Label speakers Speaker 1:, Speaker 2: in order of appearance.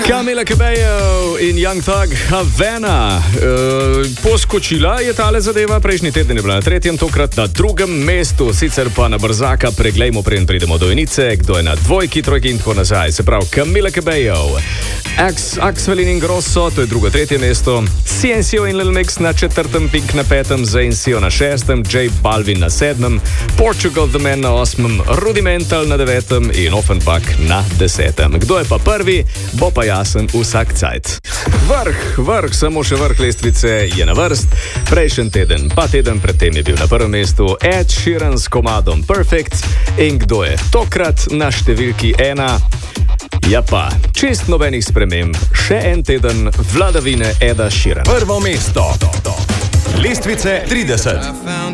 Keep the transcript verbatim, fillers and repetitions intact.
Speaker 1: Camila Cabello in Young Thug Havana. E, poskočila je tale zadeva, prejšnji teden je bila na tretjem, tokrat na drugem mestu, sicer pa na brzaka. Preglejmo, preden pridemo do enice, kdo je na dvojki, trojki in tako nazaj. Se pravi, Camila Cabello, Axwell in Ingrosso, to je drugo, tretje mesto, C N C O in Lil Mix na četrtem, Pink na petem, Zayn C O na šestem, J Balvin na sedmem, Portugal The Man na osmem, Rudimental na devetem in Offenbach na desetem. Kdo je pa prvi, bo pa jasen vsak cajt. Vrh, vrh, samo še vrh lestvice je na vrst. Prejšnji teden, pa teden predtem je bil na prvem mestu Ed Sheeran s komadom Perfect. In kdo je tokrat na številki ena? Ja pa, čist nobenih sprememb, še en teden vladavine Eda Sheerana.
Speaker 2: Prvo mesto, lestvice trideset.